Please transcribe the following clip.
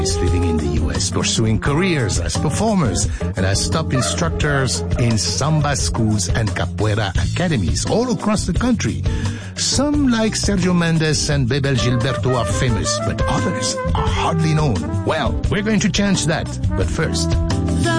living in the U.S., pursuing careers as performers and as top instructors in samba schools and capoeira academies all across the country. Some, like Sergio Mendes and Bebel Gilberto, are famous, but others are hardly known. Well, we're going to change that. But first,